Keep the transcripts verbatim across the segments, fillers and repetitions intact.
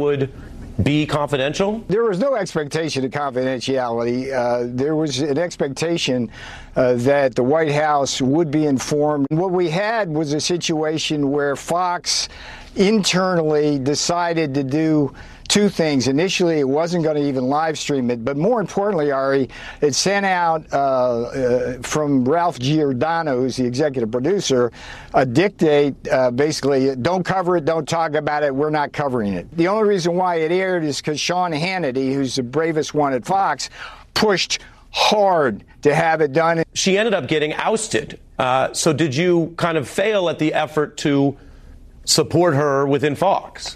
would be confidential? There was no expectation of confidentiality. Uh, there was an expectation uh, that the White House would be informed. What we had was a situation where Fox internally decided to do two things. Initially, it wasn't going to even live stream it, but more importantly, Ari, it sent out uh, uh, from Ralph Giordano, who's the executive producer, a dictate, uh, basically, don't cover it, don't talk about it, we're not covering it. The only reason why it aired is because Sean Hannity, who's the bravest one at Fox, pushed hard to have it done. She ended up getting ousted. Uh, so did you kind of fail at the effort to support her within Fox?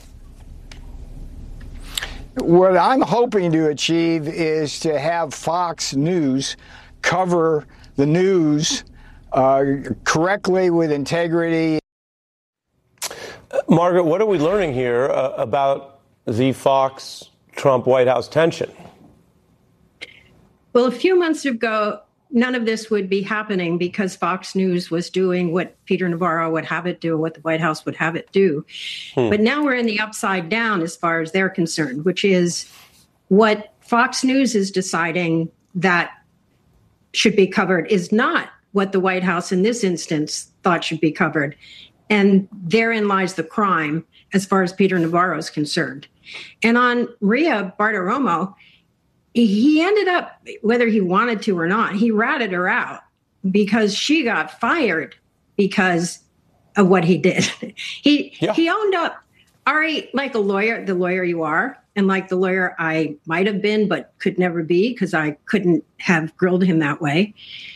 What I'm hoping to achieve is to have Fox News cover the news uh, correctly with integrity. Margaret, what are we learning here uh, about the Fox-Trump White House tension? Well, a few months ago, none of this would be happening because Fox News was doing what Peter Navarro would have it do, what the White House would have it do. Hmm. But now we're in the upside down as far as they're concerned, which is what Fox News is deciding that should be covered is not what the White House in this instance thought should be covered. And therein lies the crime as far as Peter Navarro is concerned. And on Maria Bartiromo, he ended up, whether he wanted to or not, he ratted her out because she got fired because of what he did. he yeah. he owned up. Ari, like a lawyer, the lawyer you are, and like the lawyer I might have been but could never be because I couldn't have grilled him that way,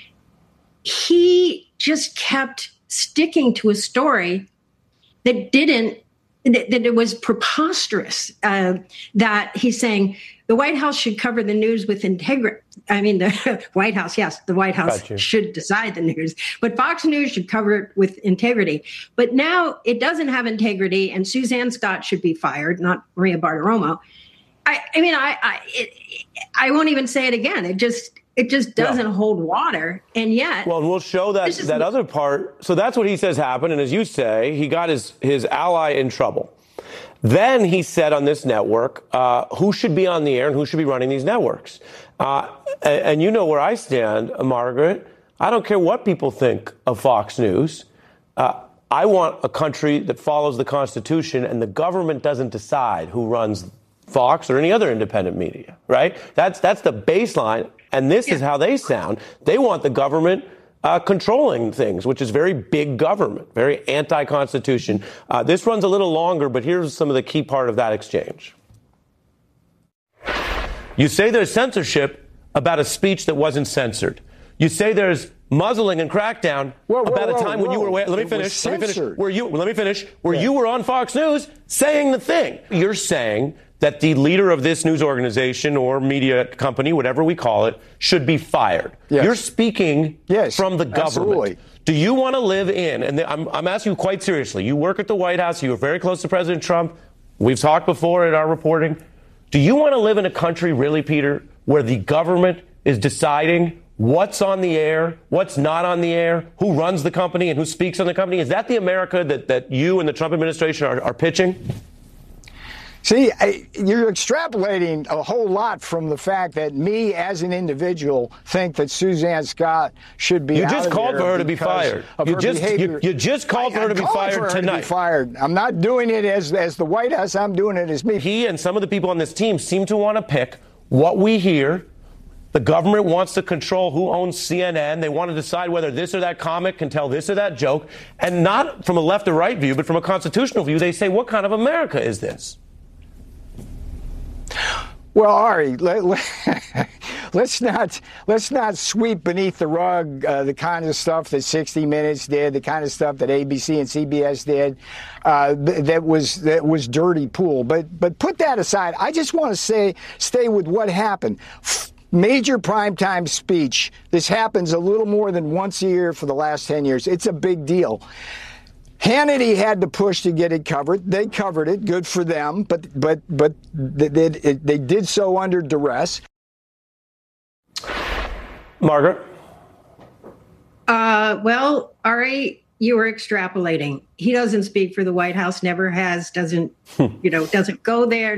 he just kept sticking to a story that didn't, that, that it was preposterous, uh, that he's saying, the White House should cover the news with integrity. I mean, the White House, yes, the White House should decide the news, but Fox News should cover it with integrity. But now it doesn't have integrity, and Suzanne Scott should be fired, not Maria Bartiromo. I, I mean, I, I, it, I won't even say it again. It just, it just doesn't yeah. hold water, and yet. Well, and we'll show that that other part. So that's what he says happened, and as you say, he got his his ally in trouble. Then he said on this network, uh, who should be on the air and who should be running these networks. Uh, and, and you know where I stand, Margaret. I don't care what people think of Fox News. Uh, I want a country that follows the Constitution, and the government doesn't decide who runs Fox or any other independent media, right? That's that's the baseline, and this yeah. is how they sound. They want the government Uh, controlling things, which is very big government, very anti-Constitution. Uh, this runs a little longer, but here's some of the key part of that exchange. You say there's censorship about a speech that wasn't censored. You say there's muzzling and crackdown whoa, whoa, about whoa, a time whoa. when you were. Wait, let me it finish. Let me finish. Where you? Let me finish. Where yeah. you were on Fox News saying the thing. You're saying that the leader of this news organization or media company, whatever we call it, should be fired. Yes. You're speaking yes, from the government. Absolutely. Do you want to live in, and I'm, I'm asking you quite seriously, you work at the White House, you are very close to President Trump, we've talked before in our reporting, do you want to live in a country, really, Peter, where the government is deciding what's on the air, what's not on the air, who runs the company and who speaks on the company? Is that the America that, that you and the Trump administration are, are pitching? See, I, you're extrapolating a whole lot from the fact that me as an individual think that Suzanne Scott should be You out just of called there for her to be fired. You her just, behavior. you, you just called I, for her to be I'm fired for her tonight. To be fired. I'm not doing it as as the White House. I'm doing it as me. He and some of the people on this team seem to want to pick what we hear. The government wants to control who owns C N N. They want to decide whether this or that comic can tell this or that joke. And not from a left or right view, but from a constitutional view, they say, what kind of America is this? Well, Ari, let, let, let's not let's not sweep beneath the rug uh, the kind of stuff that sixty minutes did, the kind of stuff that A B C and C B S did. Uh, th- that was that was dirty pool. But but put that aside. I just want to say stay with what happened. F- Major primetime speech. This happens a little more than once a year for the last ten years. It's a big deal. Hannity had to push to get it covered. They covered it. Good for them. But but but they, they, they did so under duress. Margaret? Uh, well, Ari, you were extrapolating. He doesn't speak for the White House, never has, doesn't, you know, doesn't go there.